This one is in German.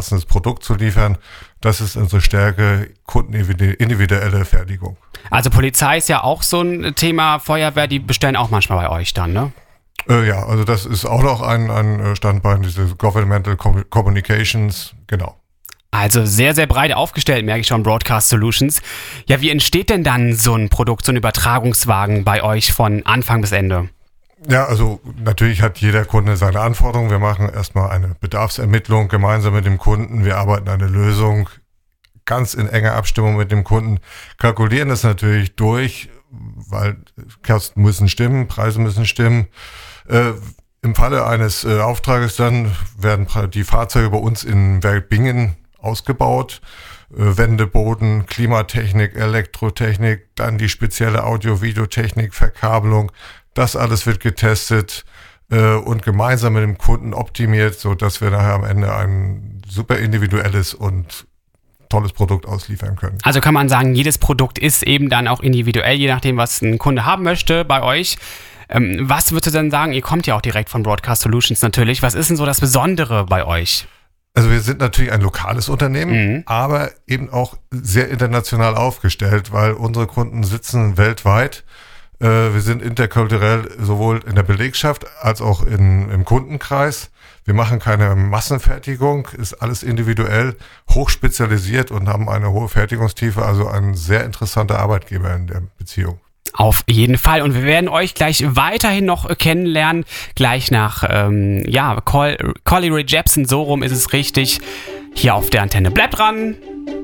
passendes Produkt zu liefern. Das ist unsere Stärke, kundenindividuelle Fertigung. Also Polizei ist ja auch so ein Thema, Feuerwehr, die bestellen auch manchmal bei euch dann, ne? Ja, also das ist auch noch ein Standbein, diese Governmental Communications, genau. Also sehr, sehr breit aufgestellt, merke ich schon, Broadcast Solutions. Ja, wie entsteht denn dann so ein Produkt, so ein Übertragungswagen bei euch von Anfang bis Ende? Ja, also natürlich hat jeder Kunde seine Anforderungen. Wir machen erstmal eine Bedarfsermittlung gemeinsam mit dem Kunden. Wir arbeiten eine Lösung ganz in enger Abstimmung mit dem Kunden, kalkulieren das natürlich durch, weil Kosten müssen stimmen, Preise müssen stimmen. Im Falle eines Auftrages dann werden die Fahrzeuge bei uns in Werk Bingen ausgebaut. Wendeboden, Klimatechnik, Elektrotechnik, dann die spezielle Audio-Videotechnik, Verkabelung. Das alles wird getestet und gemeinsam mit dem Kunden optimiert, sodass wir nachher am Ende ein super individuelles und tolles Produkt ausliefern können. Also kann man sagen, jedes Produkt ist eben dann auch individuell, je nachdem, was ein Kunde haben möchte bei euch. Was würdest du denn sagen? Ihr kommt ja auch direkt von Broadcast Solutions natürlich. Was ist denn so das Besondere bei euch? Also wir sind natürlich ein lokales Unternehmen, aber eben auch sehr international aufgestellt, weil unsere Kunden sitzen weltweit. Wir sind interkulturell sowohl in der Belegschaft als auch im Kundenkreis. Wir machen keine Massenfertigung, ist alles individuell, hochspezialisiert und haben eine hohe Fertigungstiefe, also ein sehr interessanter Arbeitgeber in der Beziehung. Auf jeden Fall. Und wir werden euch gleich weiterhin noch kennenlernen. Gleich nach Collie Ray Jepsen, so rum ist es richtig, hier auf der Antenne. Bleibt dran!